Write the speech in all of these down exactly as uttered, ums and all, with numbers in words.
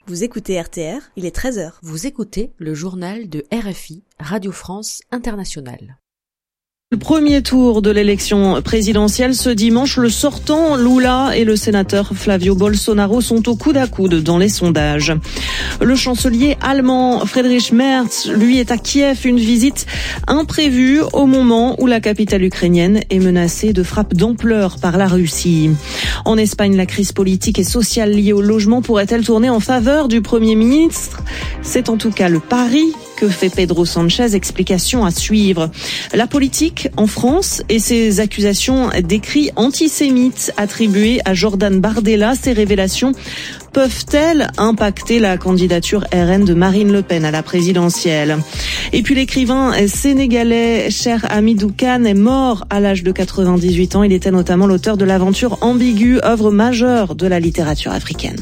Vous écoutez R T R, il est treize heures. Vous écoutez le journal de R F I, Radio France Internationale. Le premier tour de l'élection présidentielle ce dimanche, le sortant Lula et le sénateur Flavio Bolsonaro sont au coude à coude dans les sondages. Le chancelier allemand Friedrich Merz, lui, est à Kiev, une visite imprévue au moment où la capitale ukrainienne est menacée de frappes d'ampleur par la Russie. En Espagne, la crise politique et sociale liée au logement pourrait-elle tourner en faveur du Premier ministre ? C'est en tout cas le pari que fait Pedro Sanchez, explication à suivre. La politique en France et ses accusations d'écrits antisémites attribués à Jordan Bardella, ces révélations peuvent-elles impacter la candidature R N de Marine Le Pen à la présidentielle ? Et puis l'écrivain sénégalais Cheikh Hamidou Kane est mort à l'âge de quatre-vingt-dix-huit ans. Il était notamment l'auteur de l'aventure ambiguë, œuvre majeure de la littérature africaine.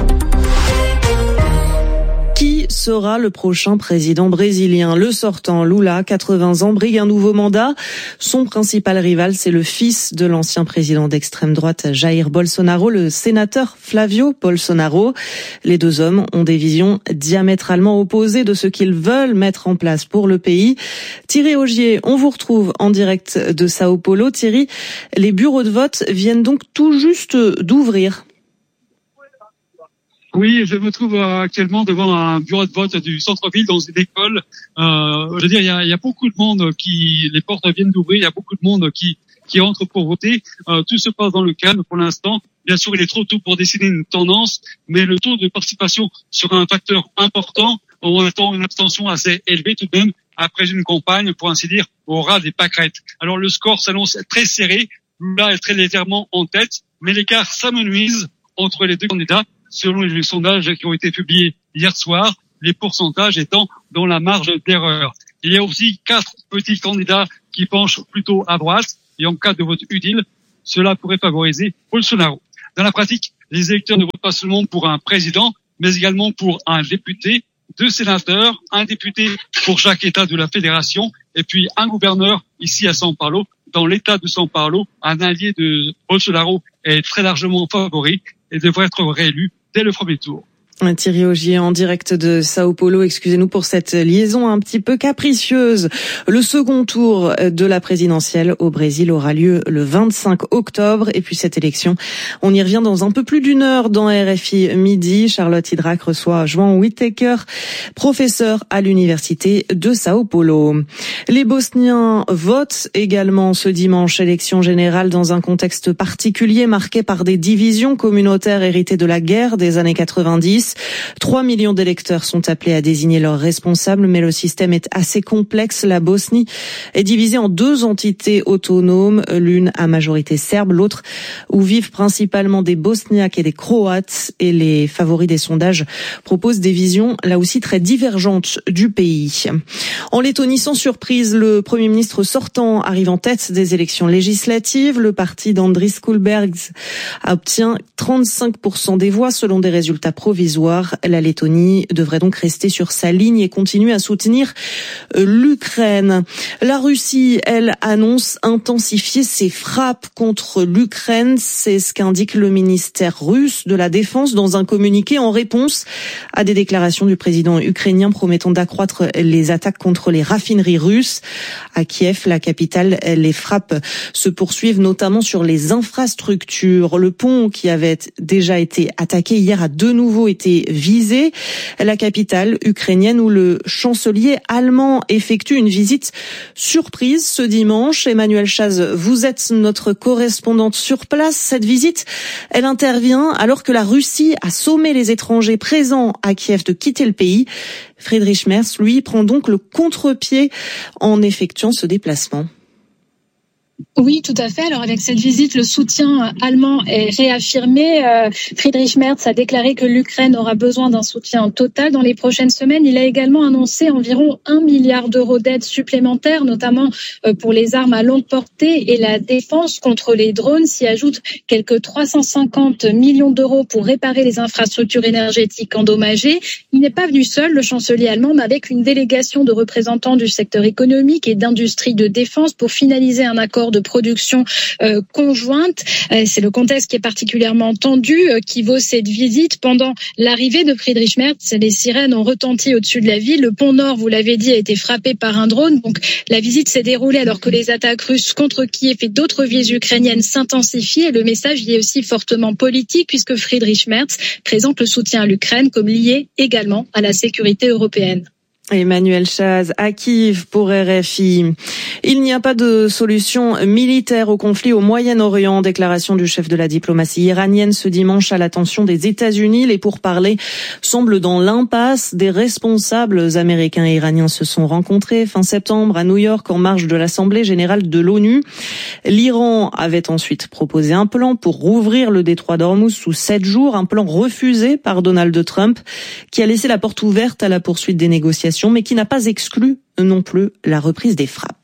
Qui sera le prochain président brésilien ? Le sortant, Lula, quatre-vingts ans, brigue un nouveau mandat. Son principal rival, c'est le fils de l'ancien président d'extrême droite Jair Bolsonaro, le sénateur Flavio Bolsonaro. Les deux hommes ont des visions diamétralement opposées de ce qu'ils veulent mettre en place pour le pays. Thierry Augier, on vous retrouve en direct de Sao Paulo. Thierry, les bureaux de vote viennent donc tout juste d'ouvrir. Oui, je me trouve actuellement devant un bureau de vote du centre-ville dans une école. Euh, je veux dire, il y a, il y a beaucoup de monde qui, les portes viennent d'ouvrir, il y a beaucoup de monde qui qui entre pour voter. Euh, tout se passe dans le calme pour l'instant. Bien sûr, il est trop tôt pour décider une tendance, mais le taux de participation sera un facteur important. On attend une abstention assez élevée tout de même après une campagne, pour ainsi dire, au ras des pâquerettes. Alors le score s'annonce très serré. Lula est très légèrement en tête, mais l'écart s'amenuise entre les deux candidats. Selon les sondages qui ont été publiés hier soir, les pourcentages étant dans la marge d'erreur. Il y a aussi quatre petits candidats qui penchent plutôt à droite, et en cas de vote utile, cela pourrait favoriser Bolsonaro. Dans la pratique, les électeurs ne votent pas seulement pour un président, mais également pour un député, deux sénateurs, un député pour chaque État de la fédération, et puis un gouverneur ici à São Paulo. Dans l'État de São Paulo, un allié de Bolsonaro est très largement favori et devrait être réélu dès le premier tour. Thierry Augier en direct de Sao Paulo. Excusez-nous pour cette liaison un petit peu capricieuse. Le second tour de la présidentielle au Brésil aura lieu le vingt-cinq octobre. Et puis cette élection, on y revient dans un peu plus d'une heure dans R F I Midi. Charlotte Hydrac reçoit João Whittaker, professeur à l'université de Sao Paulo. Les Bosniens votent également ce dimanche, élection générale dans un contexte particulier marqué par des divisions communautaires héritées de la guerre des années quatre-vingt-dix. Trois millions d'électeurs sont appelés à désigner leurs responsables, mais le système est assez complexe. La Bosnie est divisée en deux entités autonomes, l'une à majorité serbe, l'autre où vivent principalement des Bosniaques et des Croates. Et les favoris des sondages proposent des visions là aussi très divergentes du pays. En Lettonie, sans surprise, le Premier ministre sortant arrive en tête des élections législatives. Le parti d'Andris Kulbergs obtient trente-cinq pour cent des voix selon des résultats provisoires. La Lettonie devrait donc rester sur sa ligne et continuer à soutenir l'Ukraine. La Russie, elle, annonce intensifier ses frappes contre l'Ukraine. C'est ce qu'indique le ministère russe de la Défense dans un communiqué en réponse à des déclarations du président ukrainien promettant d'accroître les attaques contre les raffineries russes. À Kiev, la capitale, les frappes se poursuivent notamment sur les infrastructures. Le pont qui avait déjà été attaqué hier a de nouveau été visée. La capitale ukrainienne où le chancelier allemand effectue une visite surprise ce dimanche. Emmanuel Chaz, vous êtes notre correspondante sur place. Cette visite, elle intervient alors que la Russie a sommé les étrangers présents à Kiev de quitter le pays. Friedrich Merz, lui, prend donc le contre-pied en effectuant ce déplacement. Oui, tout à fait. Alors avec cette visite, le soutien allemand est réaffirmé. Euh, Friedrich Merz a déclaré que l'Ukraine aura besoin d'un soutien total dans les prochaines semaines. Il a également annoncé environ un milliard d'euros d'aide supplémentaire, notamment euh, pour les armes à longue portée et la défense contre les drones. S'y ajoutent quelques trois cent cinquante millions d'euros pour réparer les infrastructures énergétiques endommagées. Il n'est pas venu seul, le chancelier allemand, mais avec une délégation de représentants du secteur économique et d'industrie de défense pour finaliser un accord de production euh, conjointe. Euh, c'est le contexte qui est particulièrement tendu euh, qui vaut cette visite. Pendant l'arrivée de Friedrich Merz, les sirènes ont retenti au-dessus de la ville. Le pont Nord, vous l'avez dit, a été frappé par un drone. Donc la visite s'est déroulée alors que les attaques russes contre Kiev et d'autres villes ukrainiennes s'intensifient. Et le message y est aussi fortement politique puisque Friedrich Merz présente le soutien à l'Ukraine comme lié également à la sécurité européenne. Emmanuel Chaz à Kiev pour R F I. Il n'y a pas de solution militaire au conflit au Moyen-Orient. Déclaration du chef de la diplomatie iranienne ce dimanche à l'attention des États-Unis. Les pourparlers semblent dans l'impasse. Des responsables américains et iraniens se sont rencontrés fin septembre à New York en marge de l'Assemblée générale de l'ONU. L'Iran avait ensuite proposé un plan pour rouvrir le détroit d'Ormuz sous sept jours. Un plan refusé par Donald Trump qui a laissé la porte ouverte à la poursuite des négociations, mais qui n'a pas exclu non plus la reprise des frappes.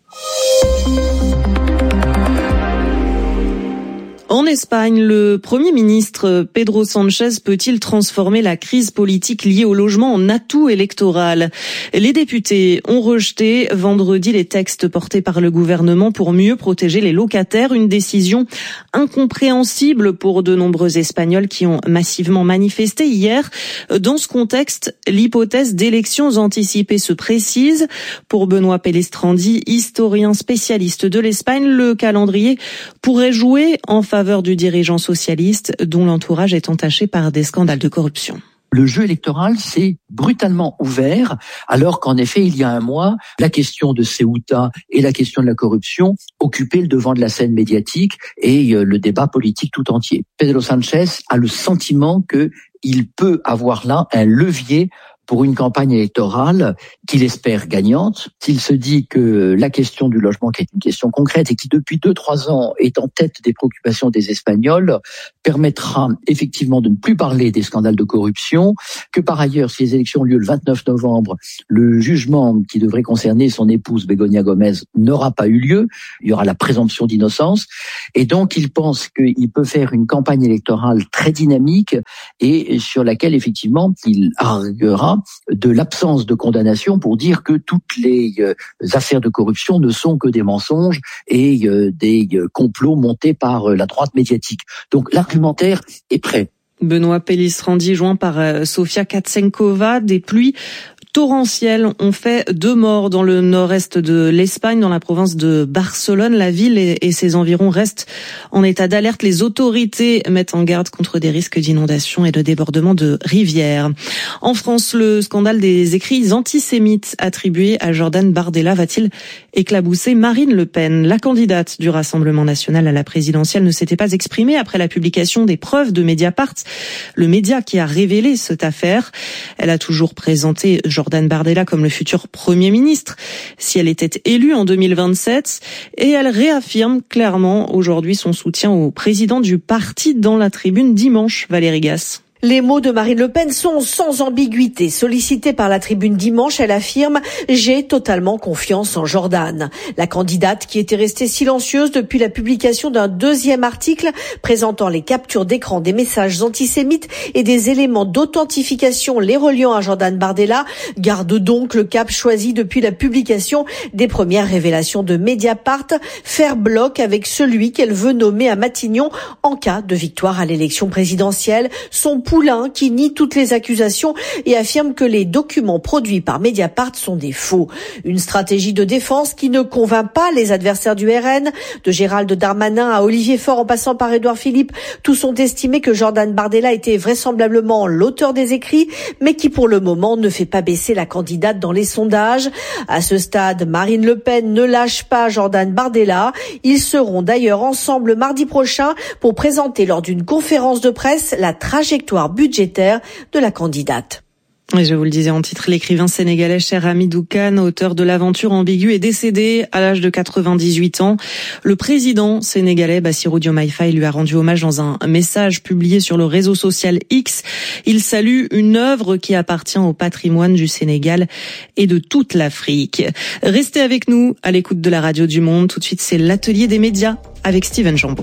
En Espagne, le Premier ministre Pedro Sánchez peut-il transformer la crise politique liée au logement en atout électoral ? Les députés ont rejeté vendredi les textes portés par le gouvernement pour mieux protéger les locataires, une décision incompréhensible pour de nombreux Espagnols qui ont massivement manifesté hier. Dans ce contexte, l'hypothèse d'élections anticipées se précise. Pour Benoît Pellistrandi, historien spécialiste de l'Espagne, le calendrier pourrait jouer en faveur du dirigeant socialiste dont l'entourage est entaché par des scandales de corruption. Le jeu électoral s'est brutalement ouvert, alors qu'en effet, il y a un mois, la question de Ceuta et la question de la corruption occupaient le devant de la scène médiatique et le débat politique tout entier. Pedro Sánchez a le sentiment qu'il peut avoir là un levier pour une campagne électorale qu'il espère gagnante. S'il se dit que la question du logement, qui est une question concrète et qui depuis deux, trois ans est en tête des préoccupations des Espagnols, permettra effectivement de ne plus parler des scandales de corruption, que par ailleurs, si les élections ont lieu le vingt-neuf novembre, le jugement qui devrait concerner son épouse Begoña Gómez n'aura pas eu lieu, il y aura la présomption d'innocence, et donc il pense qu'il peut faire une campagne électorale très dynamique et sur laquelle effectivement il arguera de l'absence de condamnation pour dire que toutes les euh, affaires de corruption ne sont que des mensonges et euh, des euh, complots montés par euh, la droite médiatique. Donc l'argumentaire est prêt. Benoît Pellistrandi, joint par euh, Sofia Katsenkova, des pluies torrentielles ont fait deux morts dans le nord-est de l'Espagne, dans la province de Barcelone. La ville et ses environs restent en état d'alerte. Les autorités mettent en garde contre des risques d'inondation et de débordement de rivières. En France, le scandale des écrits antisémites attribués à Jordan Bardella va-t-il éclabousser Marine Le Pen ? La candidate du Rassemblement national à la présidentielle ne s'était pas exprimée après la publication des preuves de Mediapart, le média qui a révélé cette affaire. Elle a toujours présenté Jordan Bardella comme le futur Premier ministre si elle était élue en deux mille vingt-sept, et elle réaffirme clairement aujourd'hui son soutien au président du parti dans la tribune dimanche. Valérie Gasse. Les mots de Marine Le Pen sont sans ambiguïté. Sollicitée par la tribune dimanche, elle affirme « J'ai totalement confiance en Jordan ». La candidate, qui était restée silencieuse depuis la publication d'un deuxième article présentant les captures d'écran des messages antisémites et des éléments d'authentification les reliant à Jordan Bardella, garde donc le cap choisi depuis la publication des premières révélations de Mediapart, faire bloc avec celui qu'elle veut nommer à Matignon en cas de victoire à l'élection présidentielle. Son Poulain, qui nie toutes les accusations et affirme que les documents produits par Mediapart sont des faux. Une stratégie de défense qui ne convainc pas les adversaires du R N. De Gérald Darmanin à Olivier Faure en passant par Édouard Philippe, tous ont estimé que Jordan Bardella était vraisemblablement l'auteur des écrits, mais qui pour le moment ne fait pas baisser la candidate dans les sondages. À ce stade, Marine Le Pen ne lâche pas Jordan Bardella. Ils seront d'ailleurs ensemble mardi prochain pour présenter lors d'une conférence de presse la trajectoire budgétaire de la candidate. Et je vous le disais en titre, l'écrivain sénégalais Cher Hamidou Kane, auteur de L'Aventure ambiguë, est décédé à l'âge de quatre-vingt-dix-huit ans. Le président sénégalais Bassirou Diomaye Faye lui a rendu hommage dans un message publié sur le réseau social X. Il salue une œuvre qui appartient au patrimoine du Sénégal et de toute l'Afrique. Restez avec nous à l'écoute de la radio du Monde. Tout de suite, c'est l'atelier des médias avec Steven Jambeau.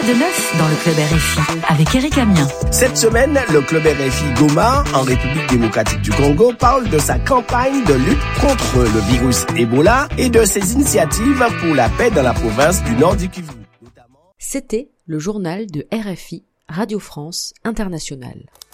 de neuf dans le Club R F I avec Eric Amien. Cette semaine, le Club R F I Goma, en République démocratique du Congo, parle de sa campagne de lutte contre le virus Ebola et de ses initiatives pour la paix dans la province du Nord du Kivu. C'était le journal de R F I, Radio France Internationale.